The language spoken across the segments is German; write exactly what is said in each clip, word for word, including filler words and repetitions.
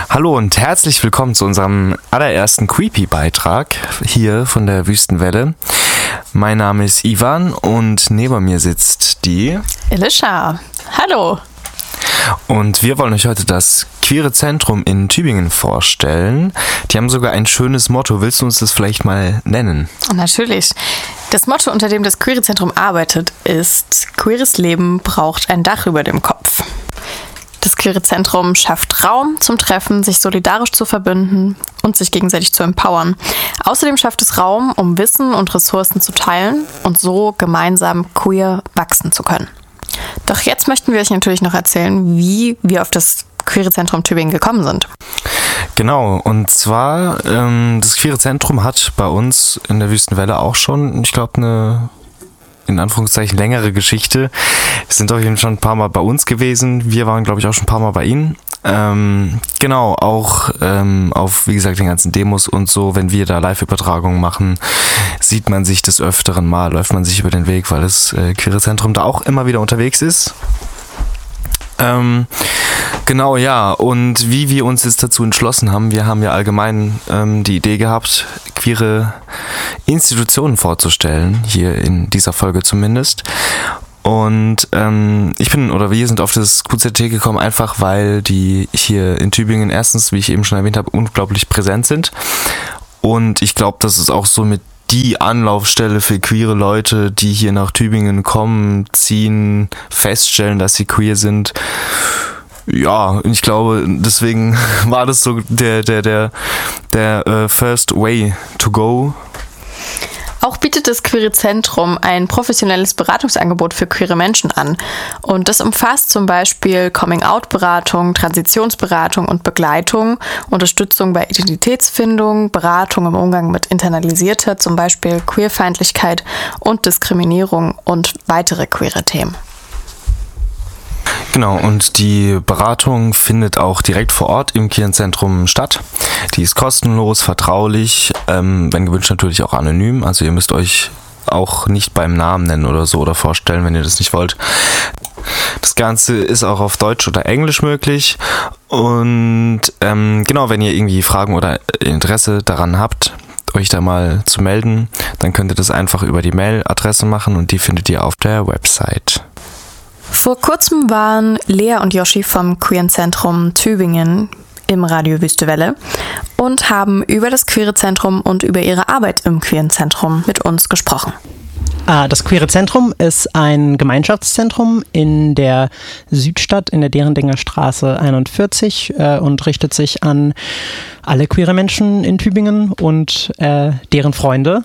Hallo und herzlich willkommen zu unserem allerersten Creepy-Beitrag hier von der Wüstenwelle. Mein Name ist Ivan und neben mir sitzt die Elisha. Hallo. Und wir wollen euch heute das Queere Zentrum in Tübingen vorstellen. Die haben sogar ein schönes Motto. Willst du uns das vielleicht mal nennen? Natürlich. Das Motto, unter dem das Queere Zentrum arbeitet, ist: Queeres Leben braucht ein Dach über dem Kopf. Das Queere Zentrum schafft Raum zum Treffen, sich solidarisch zu verbünden und sich gegenseitig zu empowern. Außerdem schafft es Raum, um Wissen und Ressourcen zu teilen und so gemeinsam queer wachsen zu können. Doch jetzt möchten wir euch natürlich noch erzählen, wie wir auf das Queere Zentrum Tübingen gekommen sind. Genau, und zwar, ähm, das Queere Zentrum hat bei uns in der Wüstenwelle auch schon, ich glaube, eine in Anführungszeichen längere Geschichte. Es sind doch eben schon ein paar Mal bei uns gewesen. Wir waren, glaube ich, auch schon ein paar Mal bei Ihnen. Ähm, genau, auch ähm, auf, wie gesagt, den ganzen Demos und so, wenn wir da Live-Übertragungen machen, sieht man sich des Öfteren mal, läuft man sich über den Weg, weil das äh, Queere Zentrum da auch immer wieder unterwegs ist. Ähm, genau, ja, und wie wir uns jetzt dazu entschlossen haben, wir haben ja allgemein ähm, die Idee gehabt, queere Institutionen vorzustellen, hier in dieser Folge zumindest. Und ähm, ich bin, oder wir sind auf das Q Z T gekommen, einfach weil die hier in Tübingen erstens, wie ich eben schon erwähnt habe, unglaublich präsent sind. Und ich glaube, das ist auch so mit die Anlaufstelle für queere Leute, die hier nach Tübingen kommen, ziehen, feststellen, dass sie queer sind. Ja, ich glaube, deswegen war das so der der der der uh, first way to go. Auch bietet das Queere Zentrum ein professionelles Beratungsangebot für queere Menschen an. Und das umfasst zum Beispiel Coming-out-Beratung, Transitionsberatung und Begleitung, Unterstützung bei Identitätsfindung, Beratung im Umgang mit internalisierter, zum Beispiel Queerfeindlichkeit und Diskriminierung und weitere queere Themen. Genau, und die Beratung findet auch direkt vor Ort im Queere Zentrum statt. Die ist kostenlos, vertraulich, ähm, wenn gewünscht natürlich auch anonym. Also ihr müsst euch auch nicht beim Namen nennen oder so oder vorstellen, wenn ihr das nicht wollt. Das Ganze ist auch auf Deutsch oder Englisch möglich. Und ähm, genau, wenn ihr irgendwie Fragen oder Interesse daran habt, euch da mal zu melden, dann könnt ihr das einfach über die Mailadresse machen und die findet ihr auf der Website. Vor kurzem waren Lea und Yoshi vom Queere Zentrum Tübingen im Radio Wüstewelle und haben über das Queere Zentrum und über ihre Arbeit im Queere Zentrum mit uns gesprochen. Das Queere Zentrum ist ein Gemeinschaftszentrum in der Südstadt in der Derendinger Straße einundvierzig äh, und richtet sich an alle queere Menschen in Tübingen und äh, deren Freunde.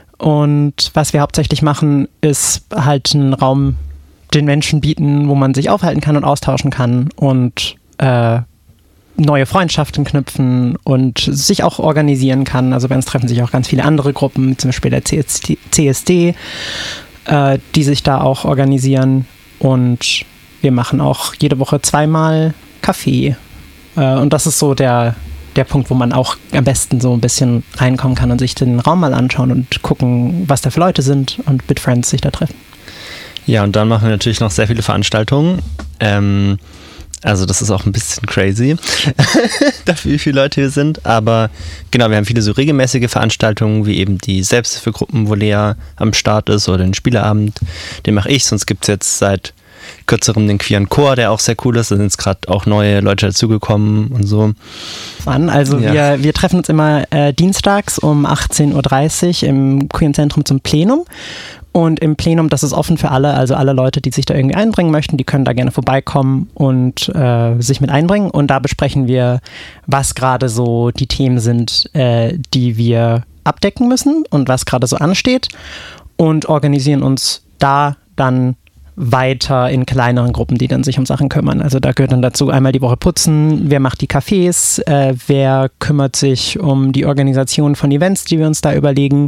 Und was wir hauptsächlich machen, ist halt einen Raum den Menschen bieten, wo man sich aufhalten kann und austauschen kann und äh, neue Freundschaften knüpfen und sich auch organisieren kann. Also bei uns treffen sich auch ganz viele andere Gruppen, zum Beispiel der C S D, äh, die sich da auch organisieren. Und wir machen auch jede Woche zweimal Kaffee. Äh, und das ist so der, der Punkt, wo man auch am besten so ein bisschen reinkommen kann und sich den Raum mal anschauen und gucken, was da für Leute sind und mit Friends sich da treffen. Ja, und dann machen wir natürlich noch sehr viele Veranstaltungen. Ähm, also das ist auch ein bisschen crazy, dafür wie viele Leute wir sind. Aber genau, wir haben viele so regelmäßige Veranstaltungen, wie eben die Selbsthilfegruppen, wo Lea am Start ist, oder den Spieleabend. Den mache ich, sonst gibt es jetzt seit kürzerem den queeren Chor, der auch sehr cool ist. Da sind jetzt gerade auch neue Leute dazugekommen und so. Also ja. wir, wir treffen uns immer äh, dienstags um achtzehn Uhr dreißig im Queere Zentrum zum Plenum. Und im Plenum, das ist offen für alle, also alle Leute, die sich da irgendwie einbringen möchten, die können da gerne vorbeikommen und äh, sich mit einbringen. Und da besprechen wir, was gerade so die Themen sind, äh, die wir abdecken müssen und was gerade so ansteht. Und organisieren uns da dann weiter in kleineren Gruppen, die dann sich um Sachen kümmern. Also da gehört dann dazu einmal die Woche putzen, wer macht die Cafés, äh, wer kümmert sich um die Organisation von Events, die wir uns da überlegen.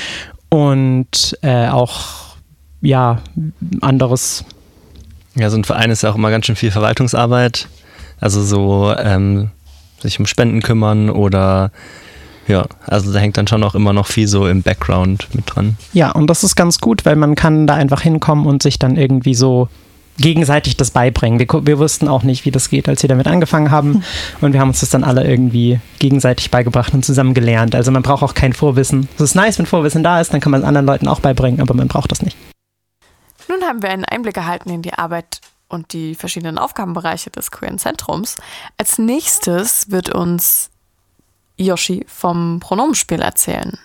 Und äh, auch, ja, anderes. Ja, so ein Verein ist ja auch immer ganz schön viel Verwaltungsarbeit. Also so ähm, sich um Spenden kümmern oder, ja, also da hängt dann schon auch immer noch viel so im Background mit dran. Ja, und das ist ganz gut, weil man kann da einfach hinkommen und sich dann irgendwie so gegenseitig das beibringen. Wir, wir wussten auch nicht, wie das geht, als wir damit angefangen haben. Und wir haben uns das dann alle irgendwie gegenseitig beigebracht und zusammen gelernt. Also man braucht auch kein Vorwissen. Es ist nice, wenn Vorwissen da ist, dann kann man es anderen Leuten auch beibringen, aber man braucht das nicht. Nun haben wir einen Einblick erhalten in die Arbeit und die verschiedenen Aufgabenbereiche des Queeren Zentrums. Als nächstes wird uns Yoshi vom Pronomenspiel erzählen.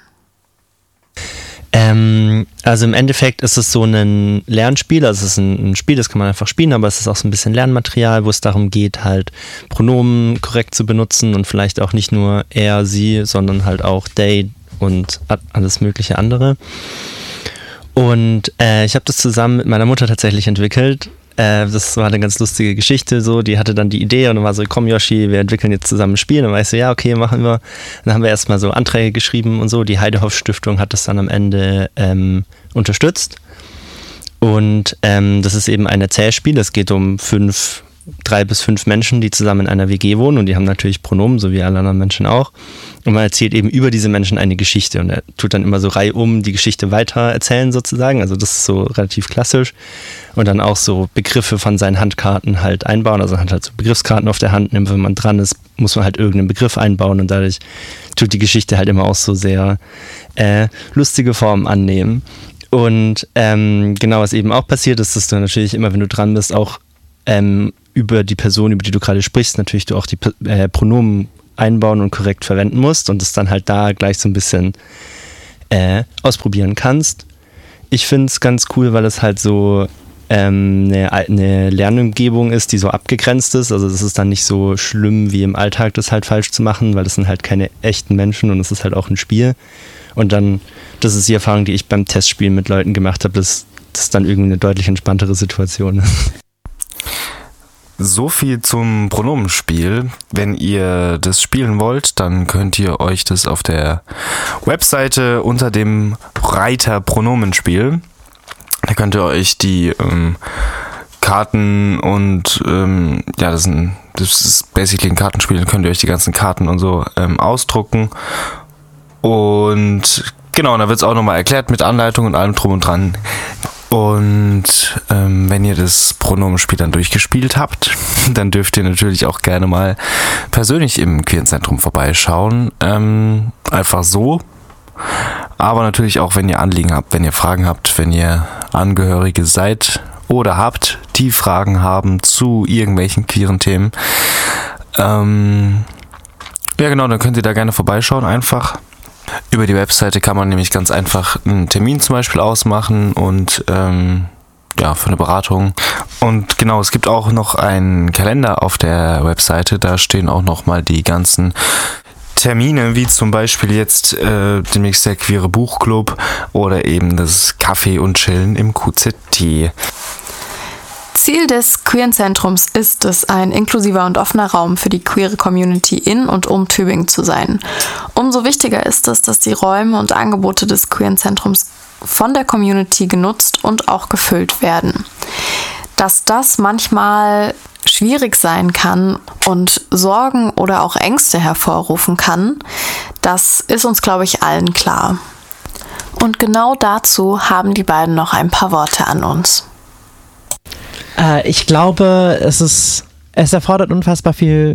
Ähm, also im Endeffekt ist es so ein Lernspiel, also es ist ein, ein Spiel, das kann man einfach spielen, aber es ist auch so ein bisschen Lernmaterial, wo es darum geht, halt Pronomen korrekt zu benutzen und vielleicht auch nicht nur er, sie, sondern halt auch they und alles mögliche andere. Und äh, ich habe das zusammen mit meiner Mutter tatsächlich entwickelt. Äh, das war eine ganz lustige Geschichte, so, die hatte dann die Idee und dann war so, komm Yoshi, wir entwickeln jetzt zusammen ein Spiel. Und dann war ich so, ja, okay, machen wir. Dann haben wir erstmal so Anträge geschrieben und so. Die Heidehoff Stiftung hat das dann am Ende ähm, unterstützt. Und ähm, das ist eben ein Erzählspiel. Es geht um fünf, drei bis fünf Menschen, die zusammen in einer W G wohnen und die haben natürlich Pronomen, so wie alle anderen Menschen auch. Und man erzählt eben über diese Menschen eine Geschichte und er tut dann immer so reihum die Geschichte weiter erzählen sozusagen. Also das ist so relativ klassisch. Und dann auch so Begriffe von seinen Handkarten halt einbauen. Also man hat halt so Begriffskarten auf der Hand, wenn man dran ist, muss man halt irgendeinen Begriff einbauen und dadurch tut die Geschichte halt immer auch so sehr äh, lustige Formen annehmen. Und ähm, genau, was eben auch passiert ist, dass du natürlich immer, wenn du dran bist, auch ähm, über die Person, über die du gerade sprichst, natürlich du auch die äh, Pronomen einbauen und korrekt verwenden musst und es dann halt da gleich so ein bisschen äh, ausprobieren kannst. Ich finde es ganz cool, weil es halt so ähm, eine, eine Lernumgebung ist, die so abgegrenzt ist. Also das ist dann nicht so schlimm wie im Alltag, das halt falsch zu machen, weil das sind halt keine echten Menschen und es ist halt auch ein Spiel. Und dann, das ist die Erfahrung, die ich beim Testspielen mit Leuten gemacht habe, dass das dann irgendwie eine deutlich entspanntere Situation ist. So viel zum Pronomenspiel. Wenn ihr das spielen wollt, dann könnt ihr euch das auf der Webseite unter dem Reiter Pronomenspiel, da könnt ihr euch die ähm, Karten und ähm, ja, das ist, ein, das ist basically ein Kartenspiel, dann könnt ihr euch die ganzen Karten und so ähm, ausdrucken und genau, da wird es auch nochmal erklärt mit Anleitung und allem drum und dran. Und ähm, wenn ihr das Pronomenspiel dann durchgespielt habt, dann dürft ihr natürlich auch gerne mal persönlich im Queeren Zentrum vorbeischauen. Ähm, einfach so. Aber natürlich auch, wenn ihr Anliegen habt, wenn ihr Fragen habt, wenn ihr Angehörige seid oder habt, die Fragen haben zu irgendwelchen queeren Themen. Ähm, ja genau, dann könnt ihr da gerne vorbeischauen einfach. Über die Webseite kann man nämlich ganz einfach einen Termin zum Beispiel ausmachen und ähm, ja, für eine Beratung. Und genau, es gibt auch noch einen Kalender auf der Webseite, da stehen auch nochmal die ganzen Termine, wie zum Beispiel jetzt äh, demnächst der Queere Buchclub oder eben das Kaffee und Chillen im Q Z T. Ziel des Queeren Zentrums ist es, ein inklusiver und offener Raum für die queere Community in und um Tübingen zu sein. Umso wichtiger ist es, dass die Räume und Angebote des Queeren Zentrums von der Community genutzt und auch gefüllt werden. Dass das manchmal schwierig sein kann und Sorgen oder auch Ängste hervorrufen kann, das ist uns, glaube ich, allen klar. Und genau dazu haben die beiden noch ein paar Worte an uns. Äh, ich glaube, es ist, es erfordert unfassbar viel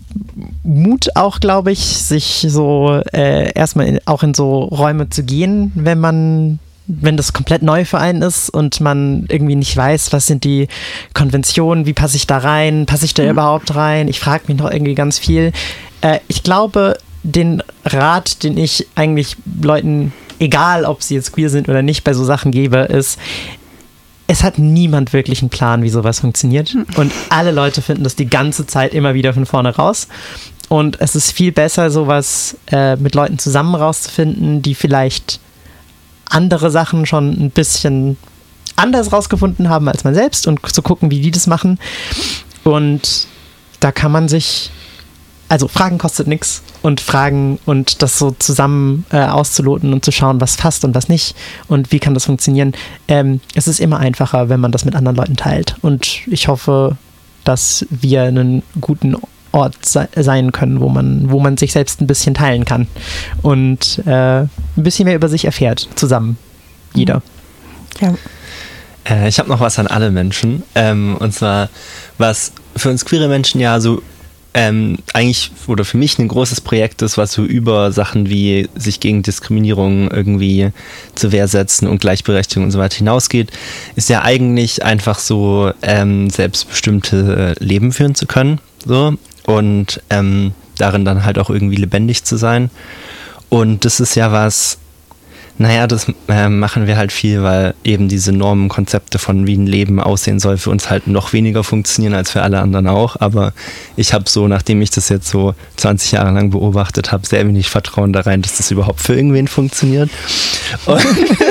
Mut auch, glaube ich, sich so äh, erstmal in, auch in so Räume zu gehen, wenn man, wenn das komplett neu für einen ist und man irgendwie nicht weiß, was sind die Konventionen, wie passe ich da rein, passe ich da mhm. überhaupt rein? Ich frage mich noch irgendwie ganz viel. Äh, ich glaube, den Rat, den ich eigentlich Leuten, egal ob sie jetzt queer sind oder nicht, bei so Sachen gebe, ist, es hat niemand wirklich einen Plan, wie sowas funktioniert. Und alle Leute finden das die ganze Zeit immer wieder von vorne raus. Und es ist viel besser, sowas äh, mit Leuten zusammen rauszufinden, die vielleicht andere Sachen schon ein bisschen anders rausgefunden haben als man selbst und zu gucken, wie die das machen. Und da kann man sich, also Fragen kostet nichts und Fragen und das so zusammen äh, auszuloten und zu schauen, was passt und was nicht und wie kann das funktionieren. Ähm, es ist immer einfacher, wenn man das mit anderen Leuten teilt und ich hoffe, dass wir einen guten Ort se- sein können, wo man, wo man sich selbst ein bisschen teilen kann und äh, ein bisschen mehr über sich erfährt, zusammen, jeder. Ja. Äh, ich habe noch was an alle Menschen. Ähm, und zwar, was für uns queere Menschen ja so ähm, eigentlich, oder für mich ein großes Projekt ist, was so über Sachen wie sich gegen Diskriminierung irgendwie zur Wehr setzen und Gleichberechtigung und so weiter hinausgeht, ist ja eigentlich einfach so ähm, selbstbestimmte Leben führen zu können. So. Und ähm, darin dann halt auch irgendwie lebendig zu sein. Und das ist ja was, naja, das äh, machen wir halt viel, weil eben diese Normenkonzepte von wie ein Leben aussehen soll für uns halt noch weniger funktionieren als für alle anderen auch. Aber ich habe so, nachdem ich das jetzt so zwanzig Jahre lang beobachtet habe, sehr wenig Vertrauen da rein, dass das überhaupt für irgendwen funktioniert. Und,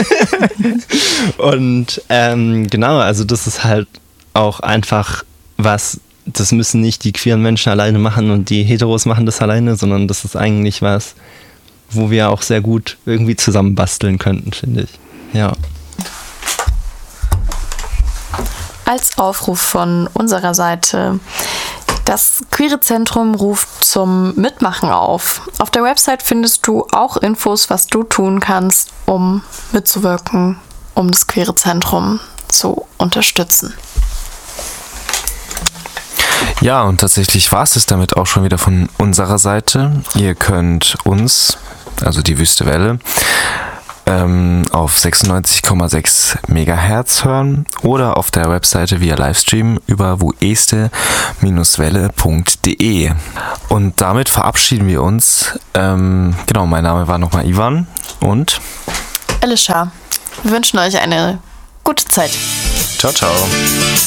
und ähm, genau, also das ist halt auch einfach was, das müssen nicht die queeren Menschen alleine machen und die Heteros machen das alleine, sondern das ist eigentlich was, wo wir auch sehr gut irgendwie zusammen basteln könnten, finde ich. Ja. Als Aufruf von unserer Seite: Das Queere Zentrum ruft zum Mitmachen auf. Auf der Website findest du auch Infos, was du tun kannst, um mitzuwirken, um das Queere Zentrum zu unterstützen. Ja, und tatsächlich war es damit auch schon wieder von unserer Seite. Ihr könnt uns, also die Wüste Welle, ähm, auf sechsundneunzig Komma sechs Megahertz hören oder auf der Webseite via Livestream über wueste Welle punkt de. Und damit verabschieden wir uns. Ähm, genau, mein Name war nochmal Ivan und Alicia. Wir wünschen euch eine gute Zeit. Ciao, ciao.